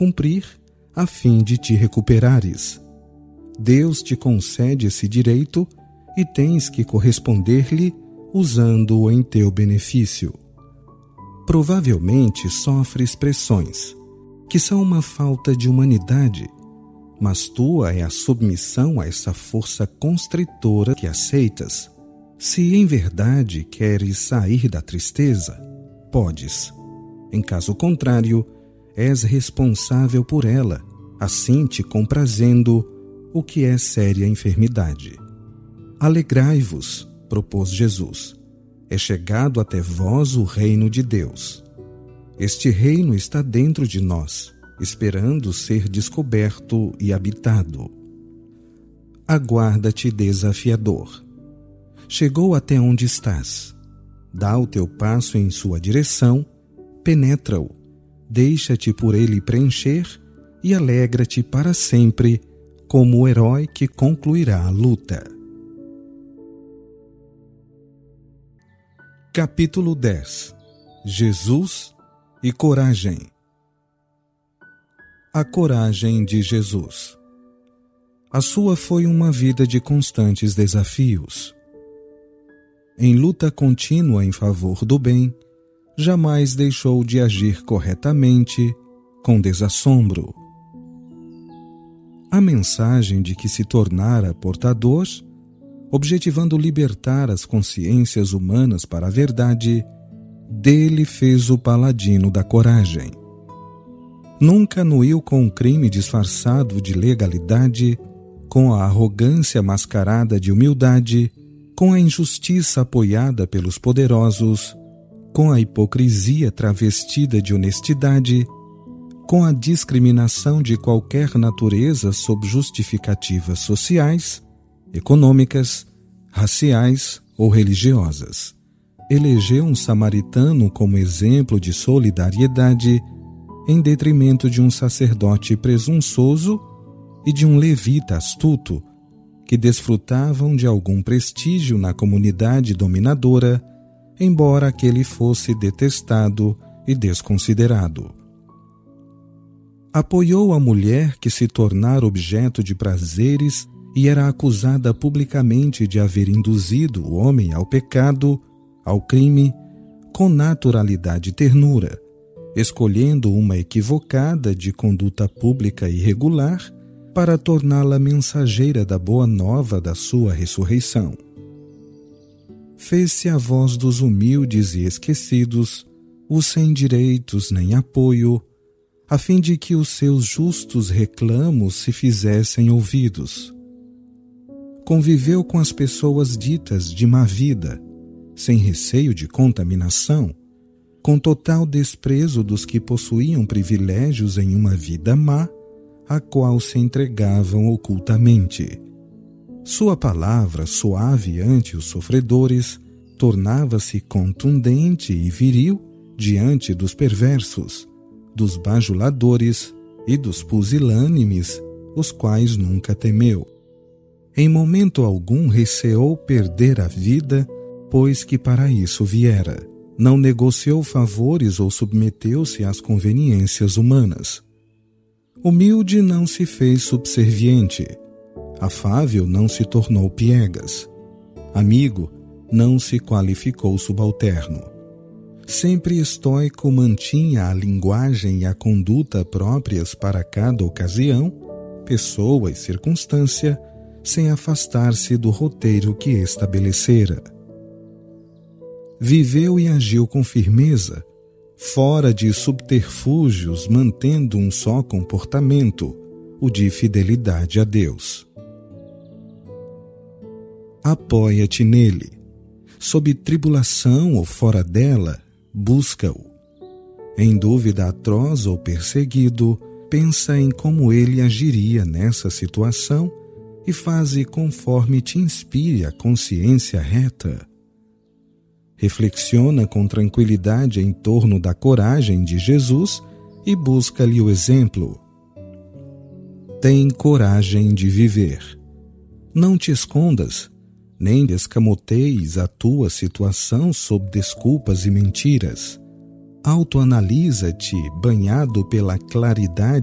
cumprir, a fim de te recuperares. Deus te concede esse direito e tens que corresponder-lhe usando-o em teu benefício. Provavelmente sofres pressões, que são uma falta de humanidade, mas tua é a submissão a essa força constritora que aceitas. Se em verdade queres sair da tristeza, podes. Em caso contrário, és responsável por ela, assim te comprazendo, o que é séria enfermidade. Alegrai-vos, propôs Jesus. É chegado até vós o reino de Deus. Este reino está dentro de nós, esperando ser descoberto e habitado. Aguarda-te, desafiador. Chegou até onde estás. Dá o teu passo em sua direção, penetra-o, deixa-te por ele preencher e alegra-te para sempre como o herói que concluirá a luta. Capítulo 10. Jesus e coragem. A coragem de Jesus. A sua foi uma vida de constantes desafios. Em luta contínua em favor do bem, jamais deixou de agir corretamente, com desassombro. A mensagem de que se tornara portador, objetivando libertar as consciências humanas para a verdade, dele fez o paladino da coragem. Nunca anuiu com o crime disfarçado de legalidade, com a arrogância mascarada de humildade, com a injustiça apoiada pelos poderosos, com a hipocrisia travestida de honestidade, com a discriminação de qualquer natureza sob justificativas sociais, econômicas, raciais ou religiosas. Elegeu um samaritano como exemplo de solidariedade, em detrimento de um sacerdote presunçoso e de um levita astuto, que desfrutavam de algum prestígio na comunidade dominadora, embora aquele fosse detestado e desconsiderado. Apoiou a mulher que se tornara objeto de prazeres e era acusada publicamente de haver induzido o homem ao pecado, ao crime, com naturalidade e ternura, escolhendo uma equivocada de conduta pública irregular para torná-la mensageira da boa nova da sua ressurreição. Fez-se a voz dos humildes e esquecidos, os sem direitos nem apoio, a fim de que os seus justos reclamos se fizessem ouvidos. Conviveu com as pessoas ditas de má vida, sem receio de contaminação, com total desprezo dos que possuíam privilégios em uma vida má, a qual se entregavam ocultamente. Sua palavra, suave ante os sofredores, tornava-se contundente e viril diante dos perversos, dos bajuladores e dos pusilânimes, os quais nunca temeu. Em momento algum receou perder a vida, pois que para isso viera. Não negociou favores ou submeteu-se às conveniências humanas. Humilde não se fez subserviente, afável não se tornou piegas, amigo não se qualificou subalterno. Sempre estoico mantinha a linguagem e a conduta próprias para cada ocasião, pessoa e circunstância, sem afastar-se do roteiro que estabelecera. Viveu e agiu com firmeza, fora de subterfúgios, mantendo um só comportamento, o de fidelidade a Deus. Apoia-te nele. Sob tribulação ou fora dela, busca-o. Em dúvida atroz ou perseguido, pensa em como ele agiria nessa situação e faze conforme te inspire a consciência reta. Reflexiona com tranquilidade em torno da coragem de Jesus e busca-lhe o exemplo. Tem coragem de viver. Não te escondas, nem descamoteis a tua situação sob desculpas e mentiras. Autoanalisa-te banhado pela claridade